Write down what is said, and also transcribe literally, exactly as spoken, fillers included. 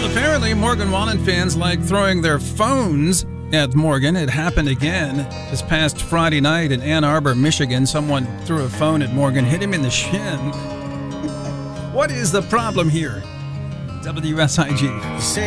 Well, apparently Morgan Wallen fans like throwing their phones at Morgan. It happened again this past Friday night in Ann Arbor, Michigan. Someone threw a phone at Morgan, hit him in the shin. What is the problem here? W S I G.